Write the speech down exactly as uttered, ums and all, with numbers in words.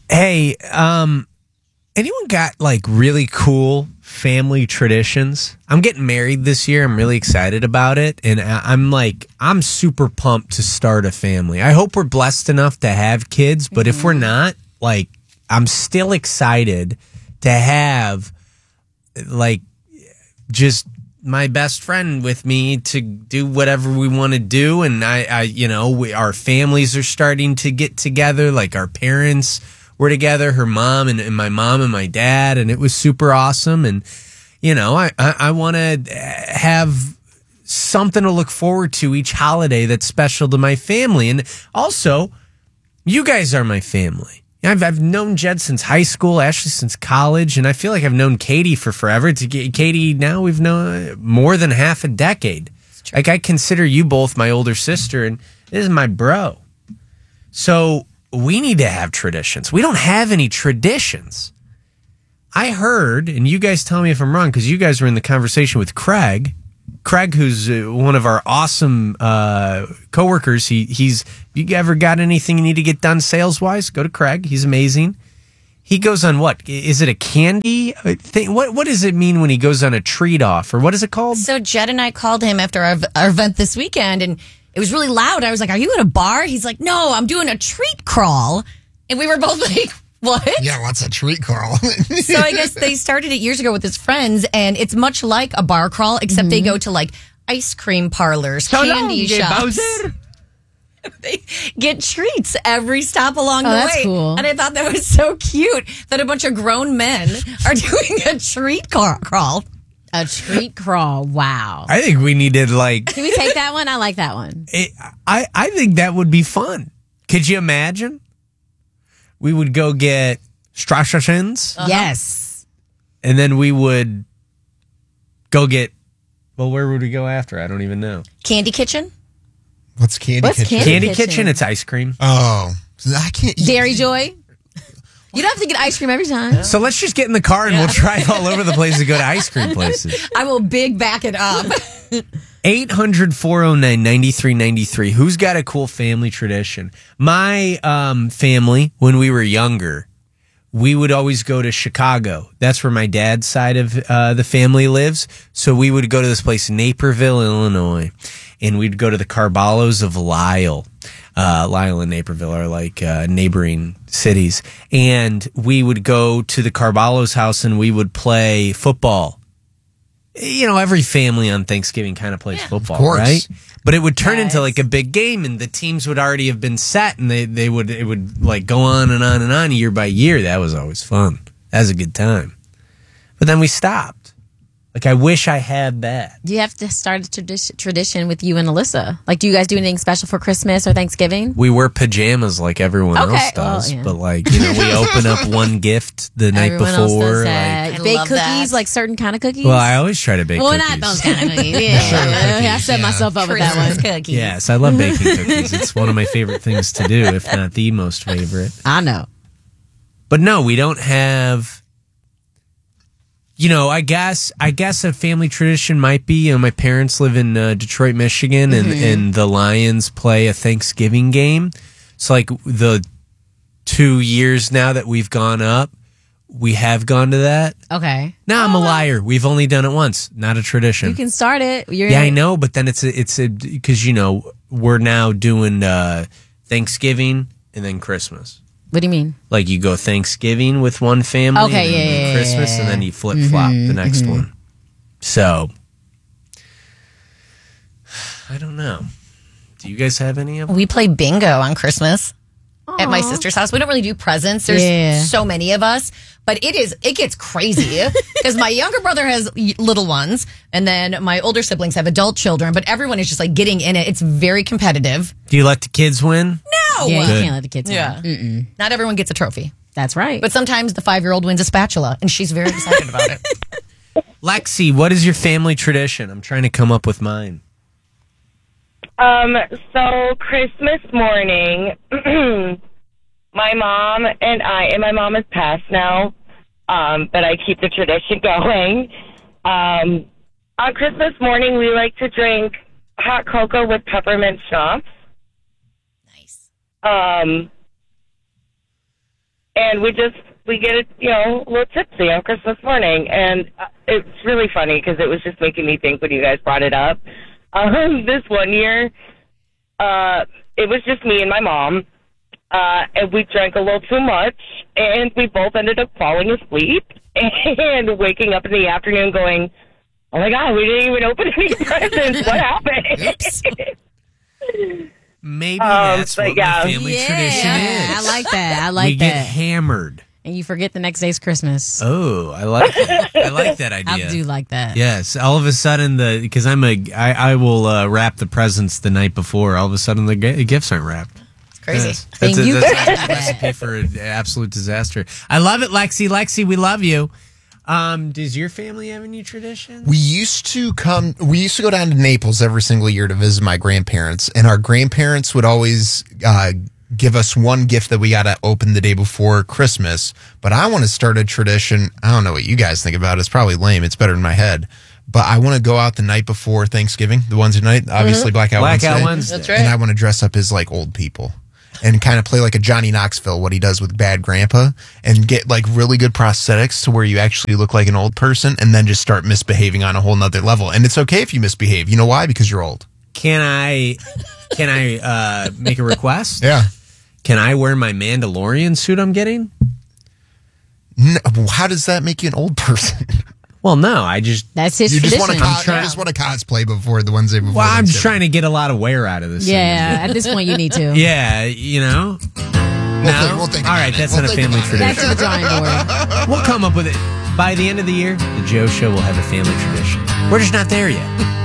Hey, um, anyone got like really cool family traditions? I'm getting married this year. I'm really excited about it. And I- I'm like, I'm super pumped to start a family. I hope we're blessed enough to have kids, but if we're not, like, I'm still excited to have like just my best friend with me to do whatever we want to do. And I, I you know, we, our families are starting to get together. Like our parents were together, her mom and, and my mom and my dad. And it was super awesome. And, you know, I, I, I want to have something to look forward to each holiday that's special to my family. And also, you guys are my family. I've I've known Jed since high school, Ashley since college, and I feel like I've known Katie for forever. To get Katie now, we've known more than half a decade. Like I consider you both my older sister, and this is my bro. So we need to have traditions. We don't have any traditions. I heard, and you guys tell me if I'm wrong, because you guys were in the conversation with Craig. Craig, who's uh, one of our awesome uh, coworkers, he he's. You ever got anything you need to get done sales wise? Go to Craig. He's amazing. He goes on what? Is it a candy thing? What What does it mean when he goes on a treat off, or what is it called? So Jed and I called him after our, our event this weekend, and it was really loud. I was like, "Are you at a bar?" He's like, "No, I'm doing a treat crawl," and we were both like, "What?" Yeah, what's a treat crawl? So I guess they started it years ago with his friends, and it's much like a bar crawl, except mm-hmm. they go to like ice cream parlors, so candy long, shops. Bowser. They get treats every stop along oh, the that's way. Cool. And I thought that was so cute that a bunch of grown men are doing a treat crawl. A treat crawl. Wow. I think we needed like. Can we take that one? I like that one. It, I, I think that would be fun. Could you imagine? We would go get Stracciatins. Uh-huh. Yes. And then we would go get. Well, where would we go after? I don't even know. Candy Kitchen? What's Candy What's Kitchen? Candy, candy kitchen? kitchen? It's ice cream. Oh, I can't. Dairy Joy? You don't have to get ice cream every time. So let's just get in the car and yeah. we'll drive all over the place to go to ice cream places. I will big back it up. eight hundred, four oh nine, nine three nine three. Who's got a cool family tradition? My um, family, when we were younger, we would always go to Chicago. That's where my dad's side of uh, the family lives. So we would go to this place, Naperville, Illinois, and we'd go to the Carballos of Lisle. Uh, Lisle and Naperville are like uh, neighboring cities. And we would go to the Carballos house and we would play football. You know, every family on Thanksgiving kind of plays yeah, football, right? But it would turn yes. into like a big game, and the teams would already have been set, and they, they would it would like go on and on and on year by year. That was always fun. That was a good time. But then we stopped. Like, I wish I had that. Do you have to start a tradition tradition with you and Alyssa? Like, do you guys do anything special for Christmas or Thanksgiving? We wear pajamas like everyone okay. else does. Well, yeah. But, like, you know, we open up one gift the night everyone before. Else does that. Like, bake cookies, that. Like certain kind of cookies? Well, I always try to bake well, cookies. Well, not those kind of cookies. Yeah. Sure, cookies, I set yeah. myself up Christmas with that one. Cookies. Yes, I love baking cookies. It's one of my favorite things to do, if not the most favorite. I know. But no, we don't have... You know, I guess I guess a family tradition might be, you know, my parents live in uh, Detroit, Michigan, and, mm-hmm. and the Lions play a Thanksgiving game. So, like, the two years now that we've gone up, we have gone to that. Okay. No, I'm oh, a liar. We've only done it once. Not a tradition. You can start it. You're yeah, I know, but then it's a, it's a, because, you know, we're now doing uh, Thanksgiving and then Christmas. What do you mean? Like, you go Thanksgiving with one family, okay, and then yeah, yeah, Christmas, yeah, yeah. and then you flip flop mm-hmm, the next mm-hmm. one. So, I don't know. Do you guys have any of them? We play bingo on Christmas Aww. at my sister's house. We don't really do presents. There's yeah. so many of us, but it is it gets crazy because my younger brother has little ones, and then my older siblings have adult children. But everyone is just like getting in it. It's very competitive. Do you let the kids win? No, yeah, you Good. can't let the kids. Yeah, win. not everyone gets a trophy. That's right. But sometimes the five-year-old wins a spatula, and she's very excited about it. Lexi, what is your family tradition? I'm trying to come up with mine. Um, so Christmas morning, my mom and I, and my mom has passed now, um, but I keep the tradition going. Um, on Christmas morning, we like to drink hot cocoa with peppermint schnapps. Nice. Um, and we just we get it, you know, a little tipsy on Christmas morning, and uh, it's really funny because it was just making me think when you guys brought it up. Um, this one year, uh, it was just me and my mom, uh, and we drank a little too much, and we both ended up falling asleep and waking up in the afternoon going, "Oh my God, we didn't even open any presents. What happened?" Maybe Um, that's but what yeah. my family Yeah, tradition I is. like that. I like we get that. hammered. And you forget the next day's Christmas. Oh, I like that. I like that idea. I do like that. Yes, all of a sudden the because I'm a I, I will uh, wrap the presents the night before. All of a sudden the g- gifts aren't wrapped. It's crazy. Yes. Then That's, a, you that's can a do that. recipe for an absolute disaster. I love it, Lexi. Lexi, we love you. Um, does your family have any traditions? We used to come, we used to go down to Naples every single year to visit my grandparents, and our grandparents would always uh, give us one gift that we got to open the day before Christmas. But I want to start a tradition. I don't know what you guys think about it. It's probably lame. It's better in my head. But I want to go out the night before Thanksgiving, the Wednesday night, obviously Blackout, Blackout Wednesday. Wednesday. That's right. And I want to dress up as like old people and kind of play like a Johnny Knoxville, what he does with Bad Grandpa, and get like really good prosthetics to where you actually look like an old person, and then just start misbehaving on a whole nother level. And it's okay if you misbehave. You know why? Because you're old. Can I can I uh, make a request? Yeah. Can I wear my Mandalorian suit I'm getting? No, how does that make you an old person? Well, no, I just That's his You just tradition. want to co- you just want to cosplay before the Wednesday before. well, I'm just Thanksgiving. trying to get a lot of wear out of this. yeah, at this point you need to. thing. Yeah, you know. We'll no, think- we'll think all about right, it. that's We'll not a think family about it. Back tradition. to the drawing board. We'll come up with it by the end of the year. The Joe Show will have a family tradition. We're just not there yet.